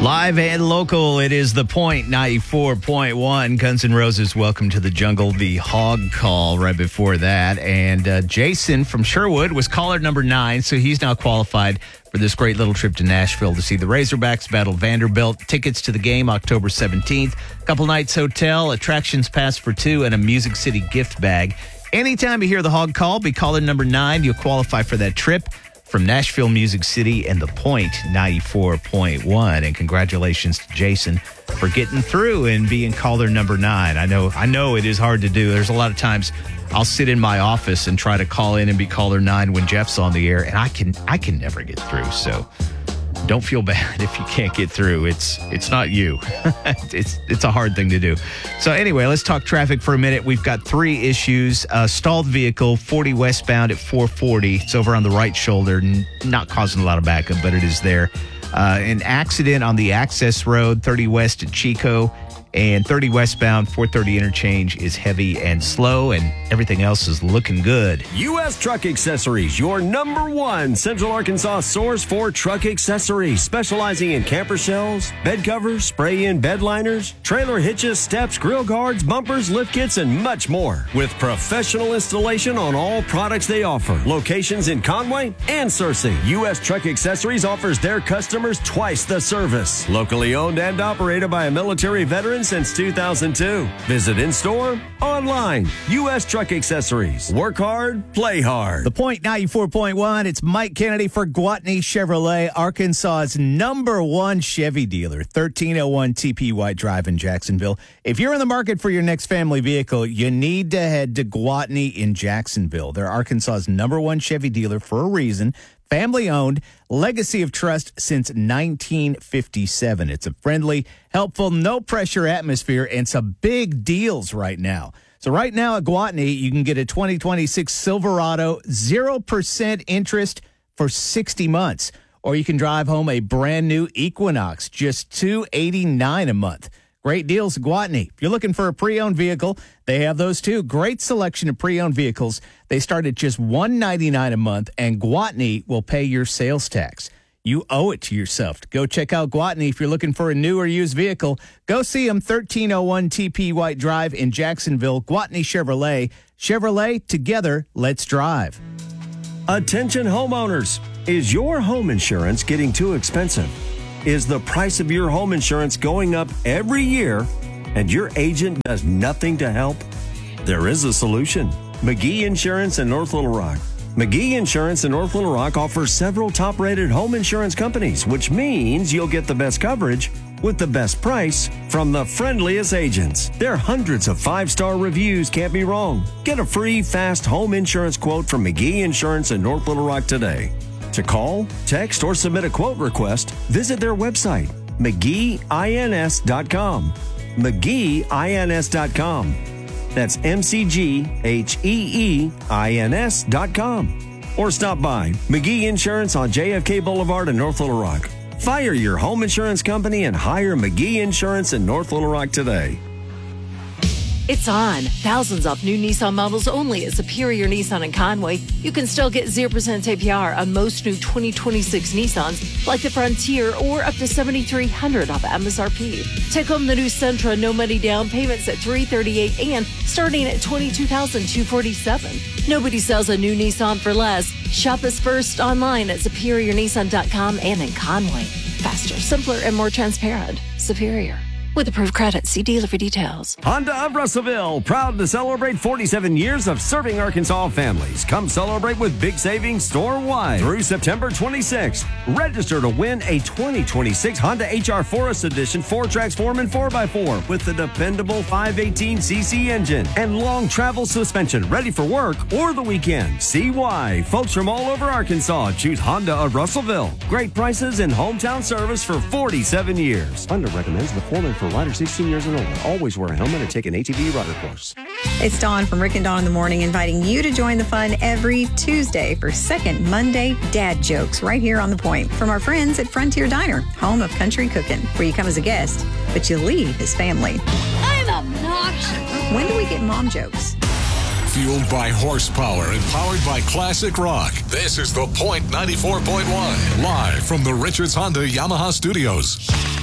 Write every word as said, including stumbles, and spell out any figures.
Live and local, it is The Point ninety-four point one. Guns N' Roses, Welcome to the Jungle, the Hog Call right before that. And uh, Jason from Sherwood was caller number nine, so he's now qualified for this great little trip to Nashville to see the Razorbacks battle Vanderbilt. Tickets to the game October seventeenth. Couple nights hotel, attractions pass for two, and a Music City gift bag. Anytime you hear the Hog Call, be caller number nine. You'll qualify for that trip from Nashville, Music City, and The Point ninety-four point one. And congratulations to Jason for getting through and being caller number nine. I know I know it is hard to do. There's a lot of times I'll sit in my office and try to call in and be caller nine when Jeff's on the air, and I can I can never get through. So don't feel bad if you can't get through. It's it's not you. it's it's a hard thing to do. So anyway, let's talk traffic for a minute. We've got three issues. Uh, stalled vehicle, forty westbound at four forty. It's over on the right shoulder, n- not causing a lot of backup, but it is there. Uh, an accident on the access road, thirty west at Chico. And thirty westbound, four thirty interchange is heavy and slow, and everything else is looking good. U S Truck Accessories, your number one Central Arkansas source for truck accessories, specializing in camper shells, bed covers, spray-in bed liners, trailer hitches, steps, grill guards, bumpers, lift kits, and much more. With professional installation on all products they offer. Locations in Conway and Searcy. U S Truck Accessories offers their customers twice the service. Locally owned and operated by a military veteran since two thousand two. Visit in-store, online. U S Truck Accessories. Work hard, play hard. The Point ninety-four point one. It's Mike Kennedy for Gwatney Chevrolet, Arkansas's number one Chevy dealer, thirteen oh one T P White Drive in Jacksonville. If you're in the market for your next family vehicle, you need to head to Gwatney in Jacksonville. They're Arkansas's number one Chevy dealer for a reason. Family owned, legacy of trust since nineteen fifty-seven. It's a friendly, helpful, no pressure atmosphere and some big deals right now. So right now at Gwatney, you can get a twenty twenty-six Silverado, zero percent interest for sixty months. Or you can drive home a brand new Equinox, just two hundred eighty-nine dollars a month. Great deals at Gwatney. If you're looking for a pre-owned vehicle, they have those too. Great selection of pre-owned vehicles. They start at just one hundred ninety-nine dollars a month, and Gwatney will pay your sales tax. You owe it to yourself to go check out Gwatney if you're looking for a new or used vehicle. Go see them, thirteen oh one T P White Drive in Jacksonville. Gwatney Chevrolet. Chevrolet, together, let's drive. Attention homeowners. Is your home insurance getting too expensive? Is the price of your home insurance going up every year and your agent does nothing to help? There is a solution. McGee Insurance in North Little Rock. McGee Insurance in North Little Rock offers several top-rated home insurance companies, which means you'll get the best coverage with the best price from the friendliest agents. Their hundreds of five-star reviews can't be wrong. Get a free, fast home insurance quote from McGee Insurance in North Little Rock today. To call, text, or submit a quote request, visit their website, McGee Ins dot com. McGee Ins dot com. That's M C G H E E I N S dot com. Or stop by McGee Insurance on J F K Boulevard in North Little Rock. Fire your home insurance company and hire McGee Insurance in North Little Rock today. It's on. Thousands off new Nissan models only at Superior Nissan in Conway. You can still get zero percent A P R on most new twenty twenty-six Nissans, like the Frontier, or up to seven thousand three hundred dollars off M S R P. Take home the new Sentra, no money down, payments at three hundred thirty-eight dollars and starting at twenty-two thousand two hundred forty-seven dollars. Nobody sells a new Nissan for less. Shop us first online at superior nissan dot com and in Conway. Faster, simpler, and more transparent. Superior. With approved credit, see dealer for details. Honda of Russellville, proud to celebrate forty-seven years of serving Arkansas families. Come celebrate with big savings store-wide through September twenty-sixth. Register to win a twenty twenty-six Honda H R Forest Edition four-trax Foreman four by four with the dependable five eighteen c c engine and long travel suspension, ready for work or the weekend. See why folks from all over Arkansas choose Honda of Russellville. Great prices and hometown service for forty-seven years. Honda recommends the Foreman for riders sixteen years and older. Always wear a helmet and take an A T V rider course. It's Dawn from Rick and Dawn in the Morning, inviting you to join the fun every Tuesday for Second Monday Dad Jokes right here on The Point from our friends at Frontier Diner, home of country cooking, where you come as a guest, but you leave as family. I'm obnoxious. When do we get mom jokes? Fueled by horsepower and powered by classic rock. This is The Point ninety-four point one, live from the Richards Honda Yamaha Studios.